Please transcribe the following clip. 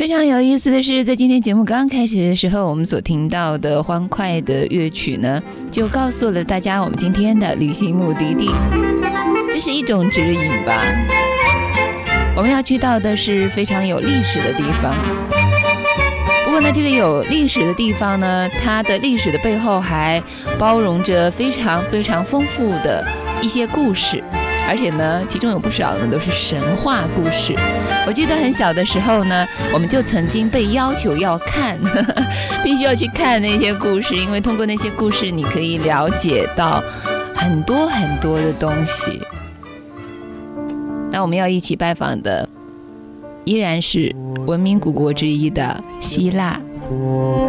非常有意思的是，在今天节目刚开始的时候，我们所听到的欢快的乐曲呢，就告诉了大家我们今天的旅行目的地，这是一种指引吧。我们要去到的是非常有历史的地方。不过呢，这个有历史的地方呢，它的历史的背后还包容着非常非常丰富的一些故事，而且呢，其中有不少呢都是神话故事。我记得很小的时候呢，我们就曾经被要求要看，必须要去看那些故事，因为通过那些故事，你可以了解到很多很多的东西。那我们要一起拜访的，依然是文明古国之一的希腊。